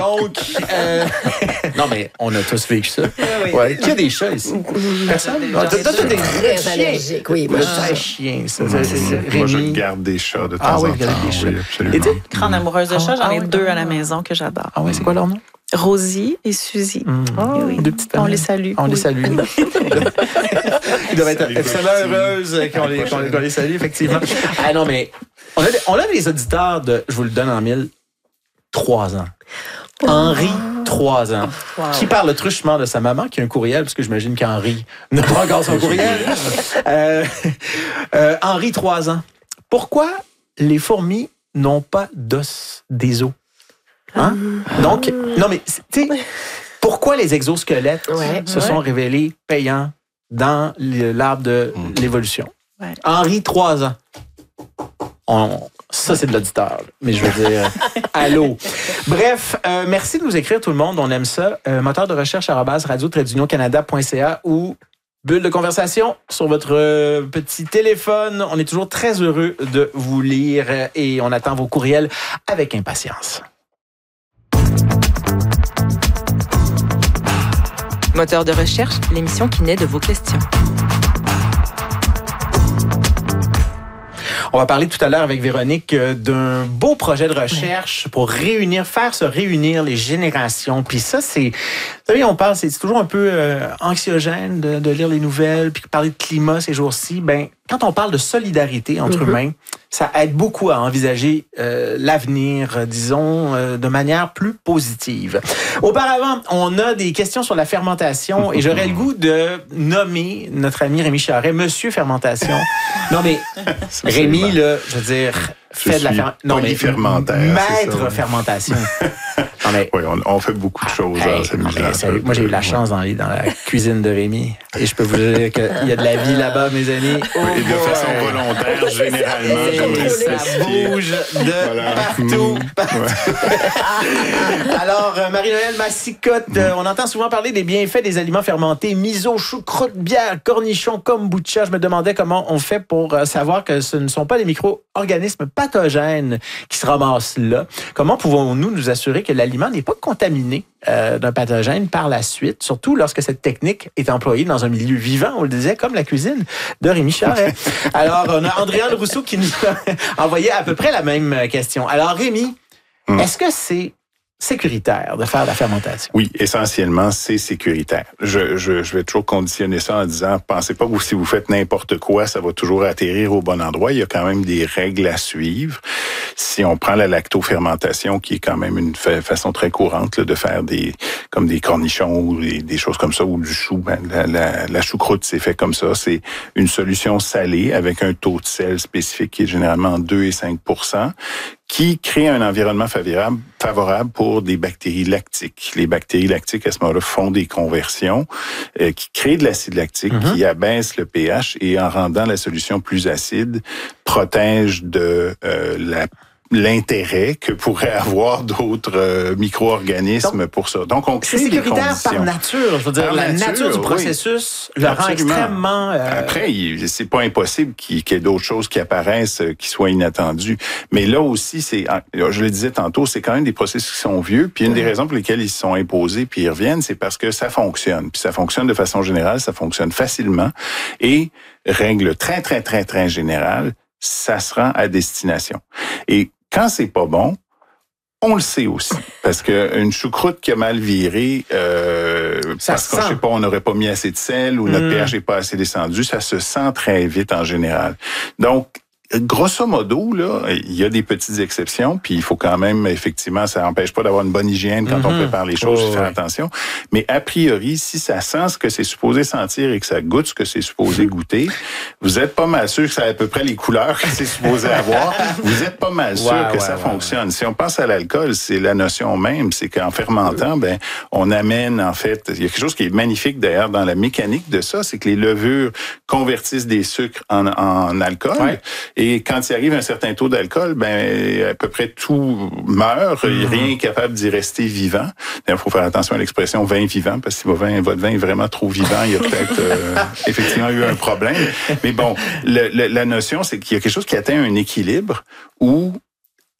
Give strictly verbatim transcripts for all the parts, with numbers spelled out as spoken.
Donc, euh... non, mais on a tous vécu ça. Oui. Ouais. Qui a des chats ici? Personne? Toi, tu es très allergique. Oui, moi, je suis un chien, ça. Moi, moi, je garde des chats de temps ah, en oui, temps. Des chats. Oui, absolument. Et tu grande amoureuse de chats, j'en ai ah, deux à la maison que j'adore. Ah oui, c'est quoi leur nom? Rosie et Suzy. Mmh. Oh, oui. Deux petites on les salue. On oui. les salue. Ils doivent être extrêmement heureuses qu'on les, qu'on, qu'on les salue, effectivement. Ah non, mais on a, on a des auditeurs de, je vous le donne en mille, trois ans. Henri, trois ans, wow. Qui parle truchement de sa maman, qui a un courriel, parce que j'imagine qu'Henri n'a pas encore son courriel. euh, euh, Henri, trois ans. Pourquoi les fourmis n'ont pas d'os des os? Hein? Donc, non, mais, tu sais, pourquoi les exosquelettes ouais, se ouais. sont révélés payants dans l'arbre de l'évolution? Ouais. Henri, trois ans. On, ça, c'est de l'auditeur. Mais je veux dire, allô. Bref, euh, merci de nous écrire, tout le monde. On aime ça. Euh, moteur de recherche arobase radio tiret union canada point c a ou bulle de conversation sur votre euh, petit téléphone. On est toujours très heureux de vous lire et on attend vos courriels avec impatience. Moteur de recherche, l'émission qui naît de vos questions. On va parler tout à l'heure avec Véronique d'un beau projet de recherche pour réunir, faire se réunir les générations. Puis ça, c'est... Vous savez, on parle, c'est toujours un peu euh, anxiogène de, de lire les nouvelles, puis parler de climat ces jours-ci. Ben, quand on parle de solidarité entre mm-hmm. humains, ça aide beaucoup à envisager euh, l'avenir, disons, euh, de manière plus positive. Auparavant, on a des questions sur la fermentation et j'aurais le goût de nommer notre ami Rémi Charret, Monsieur Fermentation. Non, mais Rémi, là, je veux dire, fait de la fer... non, mais fermentaire, maître ça, fermentation. Non, mais... Oui, on, on fait beaucoup de choses. Hey, hein, non, mais sérieux, moi, j'ai eu la chance d'aller dans la cuisine de Rémi. Et je peux vous dire qu'il y a de la vie là-bas, mes amis. Oh, et de boy. façon volontaire, généralement. Et ça bouge de voilà. partout. partout. Ouais. Alors, Marie-Noëlle Massicotte, mm. on entend souvent parler des bienfaits des aliments fermentés. Miso, choucroute, bière, cornichons, kombucha. Je me demandais comment on fait pour savoir que ce ne sont pas des micro-organismes pathogènes qui se ramassent là. Comment pouvons-nous nous assurer que l'aliment n'est pas contaminé euh, d'un pathogène par la suite, surtout lorsque cette technique est employée dans un milieu vivant, on le disait, comme la cuisine de Rémi Charret. Alors, on a Andréane Rousseau qui nous a envoyé à peu près la même question. Alors, Rémi, hum. est-ce que c'est sécuritaire de faire la fermentation? Oui, essentiellement, c'est sécuritaire. Je, je, je vais toujours conditionner ça en disant, pensez pas que si vous faites n'importe quoi, ça va toujours atterrir au bon endroit. Il y a quand même des règles à suivre. Si on prend la lactofermentation, qui est quand même une fa- façon très courante là, de faire des comme des cornichons ou des, des choses comme ça, ou du chou, ben, la, la, la choucroute, c'est fait comme ça. C'est une solution salée avec un taux de sel spécifique qui est généralement deux et cinq pour cent, qui crée un environnement favorable, favorable pour des bactéries lactiques. Les bactéries lactiques, à ce moment-là, font des conversions euh, qui créent de l'acide lactique, mm-hmm. qui abaisse le pH et en rendant la solution plus acide, protège de euh, la l'intérêt que pourraient avoir d'autres euh, micro-organismes donc, pour ça. Donc, on crée c'est des conditions. C'est sécuritaire par nature. Je veux dire, par la nature, nature du processus oui. le rend Absolument. extrêmement... Euh... Après, il, c'est pas impossible qu'il, qu'il y ait d'autres choses qui apparaissent, euh, qui soient inattendues. Mais là aussi, c'est, je le disais tantôt, c'est quand même des processus qui sont vieux. Puis une des raisons pour lesquelles ils se sont imposés puis ils reviennent, c'est parce que ça fonctionne. Puis ça fonctionne de façon générale, ça fonctionne facilement. Et règle très, très, très, très générale, ça se rend à destination. Et quand c'est pas bon, on le sait aussi. Parce que une choucroute qui a mal viré, euh, ça parce que je sais pas, on n'aurait pas mis assez de sel ou notre mmh. pH n'est pas assez descendu, ça se sent très vite en général. Donc, grosso modo, là, il y a des petites exceptions, puis il faut quand même, effectivement, ça n'empêche pas d'avoir une bonne hygiène quand mm-hmm. on prépare les choses, oh, faire ouais. attention. Mais a priori, si ça sent ce que c'est supposé sentir et que ça goûte ce que c'est supposé goûter, vous êtes pas mal sûr que ça a à peu près les couleurs que c'est supposé avoir. Vous êtes pas mal sûr ouais, que ouais, ça ouais, fonctionne. Ouais. Si on pense à l'alcool, c'est la notion même, c'est qu'en fermentant, ben, on amène, en fait, il y a quelque chose qui est magnifique d'ailleurs dans la mécanique de ça, c'est que les levures convertissent des sucres en, en alcool. Ouais. Et quand il arrive un certain taux d'alcool, ben à peu près tout meurt, il n'y a rien capable d'y rester vivant. Il faut faire attention à l'expression vin vivant, parce que si votre vin, votre vin est vraiment trop vivant, il y a peut-être euh, effectivement eu un problème. Mais bon, le, le, la notion, c'est qu'il y a quelque chose qui atteint un équilibre où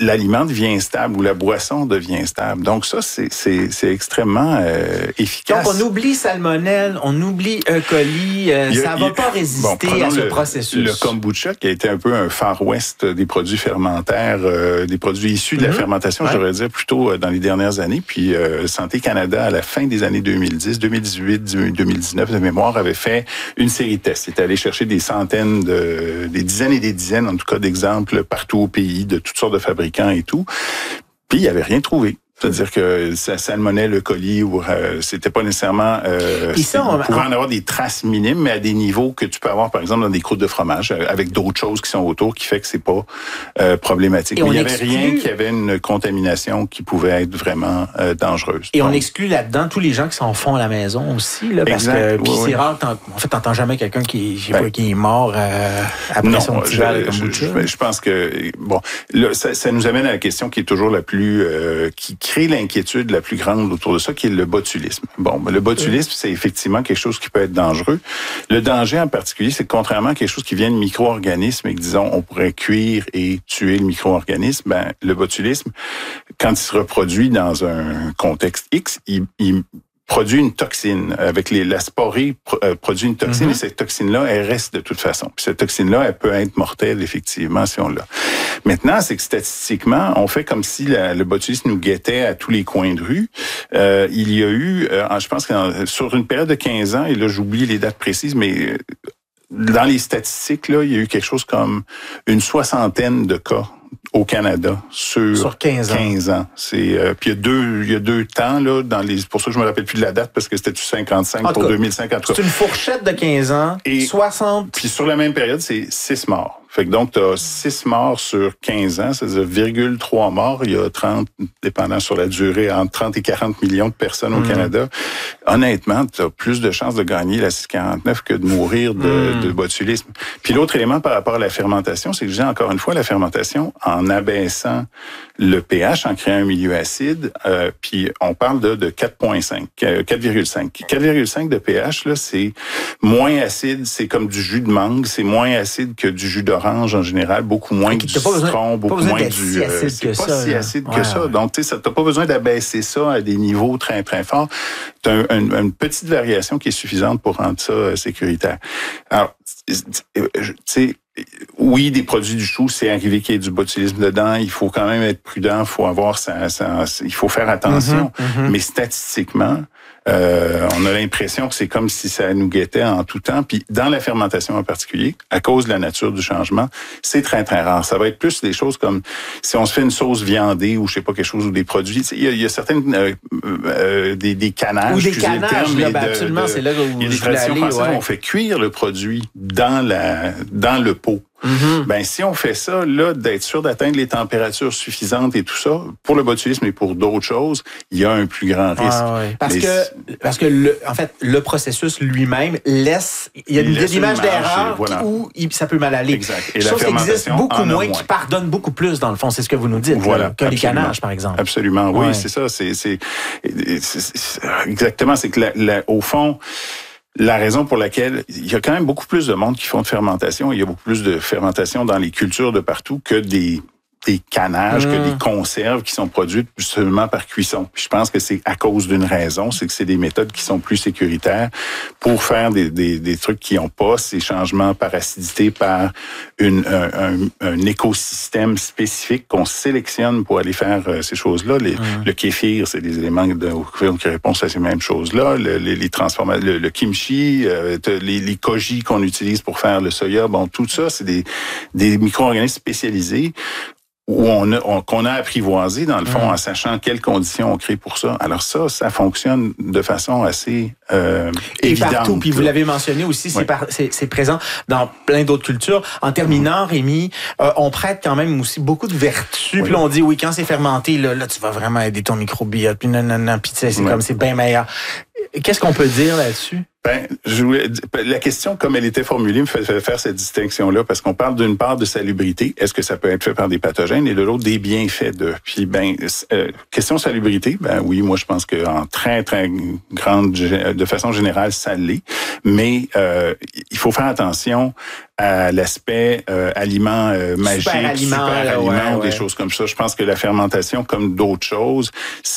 l'aliment devient instable ou la boisson devient instable. Donc ça, c'est, c'est, c'est extrêmement euh, efficace. Donc on oublie salmonelle, on oublie E. coli, euh, a, ça va pas résister bon, à ce le, processus. Le kombucha, qui a été un peu un Far West des produits fermentaires, euh, des produits issus de mm-hmm. la fermentation, ouais. je devrais dire, plutôt euh, dans les dernières années. Puis euh, Santé Canada, à la fin des années deux mille dix, deux mille dix-huit, deux mille dix-neuf, de mémoire, avait fait une série de tests. Il est allé chercher des centaines, de, des dizaines et des dizaines, en tout cas, d'exemples partout au pays, de toutes sortes de fabricants et tout. Puis, il n'y avait rien trouvé. C'est-à-dire que ça salmonelle, le colis, ou euh, c'était pas nécessairement... Euh, ça, on pouvait en avoir des traces minimes, mais à des niveaux que tu peux avoir, par exemple, dans des croûtes de fromage, avec d'autres choses qui sont autour, qui fait que c'est pas euh, problématique. Et mais il n'y avait exclut... rien qui avait une contamination qui pouvait être vraiment euh, dangereuse. Et Donc, on exclut là-dedans tous les gens qui s'en font à la maison aussi, là, parce exact, que puis oui, c'est oui. rare, en fait, t'entends jamais quelqu'un qui, je sais ben, pas, qui est mort euh, après non, son petit verre de kombucha. Je, je pense que, bon, là, ça, ça nous amène à la question qui est toujours la plus... Euh, qui crée l'inquiétude la plus grande autour de ça, qui est le botulisme. Bon, ben, le botulisme, oui. c'est effectivement quelque chose qui peut être dangereux. Le danger en particulier, c'est que contrairement à quelque chose qui vient de micro-organismes et que, disons, on pourrait cuire et tuer le micro-organisme, ben, le botulisme, quand il se reproduit dans un contexte X, il, il produit une toxine. Avec les, la sporée euh, produit une toxine mm-hmm. et cette toxine-là, elle reste de toute façon. Puis cette toxine-là, elle peut être mortelle, effectivement, si on l'a. Maintenant, c'est que statistiquement, on fait comme si la, le botulisme nous guettait à tous les coins de rue. Euh, il y a eu, euh, je pense que dans, sur une période de quinze ans, et là, j'oublie les dates précises, mais dans les statistiques, là, il y a eu quelque chose comme une soixantaine de cas au Canada sur, sur quinze ans. quinze ans. C'est euh, puis il y a deux il y a deux temps là dans les pour ça que je me rappelle plus de la date parce que c'était cinquante-cinq pour cas, deux mille cinquante. C'est une fourchette de quinze ans, et soixante. Puis sur la même période, c'est six morts. Fait que donc, tu as six morts sur quinze ans, c'est-à-dire virgule trois morts. Il y a trente, dépendant sur la durée, entre trente et quarante millions de personnes au mmh. Canada. Honnêtement, tu as plus de chances de gagner la six quarante-neuf que de mourir de, mmh. de botulisme. Puis l'autre élément par rapport à la fermentation, c'est que je dis encore une fois, la fermentation, en abaissant le pH, en créant un milieu acide, euh, puis on parle de, de quatre virgule cinq, quatre virgule cinq. quatre virgule cinq de pH, là, c'est moins acide, c'est comme du jus de mangue, c'est moins acide que du jus d'orange en général, beaucoup moins que du citron, beaucoup moins du... Si acide euh, c'est que pas ça, si là. acide ouais, que ça. ouais. Donc, tu sais, t'as pas besoin d'abaisser ça à des niveaux très, très forts. T'as un, un, une petite variation qui est suffisante pour rendre ça euh, sécuritaire. Alors, tu sais, oui, des produits du chou, c'est arrivé qu'il y ait du botulisme dedans. Il faut quand même être prudent. Il faut avoir ça, ça, il faut faire attention. Mm-hmm, mm-hmm. Mais statistiquement, euh, on a l'impression que c'est comme si ça nous guettait en tout temps. Puis dans la fermentation en particulier, à cause de la nature du changement, c'est très, très rare. Ça va être plus des choses comme si on se fait une sauce viandée ou je sais pas, quelque chose ou des produits. Il y a, il y a certaines... Euh, euh, des, des canages. Ou des canages, là, ben de, absolument, de, c'est là où il y a des je voulais traditions aller, françaises ouais. où on fait cuire le produit dans, la, dans le pot. Mm-hmm. Ben, si on fait ça, là, d'être sûr d'atteindre les températures suffisantes et tout ça, pour le botulisme et pour d'autres choses, il y a un plus grand risque. Ah, ouais. Parce Mais que, parce que le, en fait, le processus lui-même laisse, il y a il une image d'erreur voilà. où il, ça peut mal aller. Exact. Et Chose la fermentation existe beaucoup moins, moins, qui pardonne beaucoup plus, dans le fond. C'est ce que vous nous dites, voilà, là, que absolument. les canages, par exemple. Absolument. Oui, ouais. c'est ça. C'est, c'est, c'est, c'est exactement. C'est que, la, la, au fond, la raison pour laquelle il y a quand même beaucoup plus de monde qui font de fermentation, il y a beaucoup plus de fermentation dans les cultures de partout que des des canages, mmh. que des conserves qui sont produites seulement par cuisson. Puis je pense que c'est à cause d'une raison, c'est que c'est des méthodes qui sont plus sécuritaires pour faire des, des, des trucs qui n'ont pas ces changements par acidité, par une, un, un, un écosystème spécifique qu'on sélectionne pour aller faire euh, ces choses-là. Les, mmh. Le kéfir, c'est des éléments de, qui répondent à ces mêmes choses-là. Le, les, les transformations, le, le kimchi, euh, les, les koji qu'on utilise pour faire le soya, bon, tout ça, c'est des, des micro-organismes spécialisés où on a, on, qu'on a apprivoisé, dans le fond, mmh. en sachant quelles conditions on crée pour ça. Alors ça, ça fonctionne de façon assez euh, Et évidente. partout, puis vous l'avez mentionné aussi, oui. c'est, par, c'est, c'est présent dans plein d'autres cultures. En terminant, mmh. Rémi, euh, on prête quand même aussi beaucoup de vertus. Oui. Puis là, on dit, oui, quand c'est fermenté, là, là, tu vas vraiment aider ton microbiote, puis non, non, non, puis tu sais, c'est oui. comme, c'est bien meilleur. Qu'est-ce qu'on peut dire là-dessus? Ben, je voulais, la question, comme elle était formulée, me fait faire cette distinction-là, parce qu'on parle d'une part de salubrité. Est-ce que ça peut être fait par des pathogènes? Et de l'autre, des bienfaits de. Puis, ben, euh, question salubrité, ben oui, moi, je pense qu'en très, très grande, de façon générale, ça l'est. Mais euh, il faut faire attention à l'aspect euh, aliment euh, magique, super aliment, super là, aliment, ouais, ou des ouais. choses comme ça. Je pense que la fermentation, comme d'autres choses,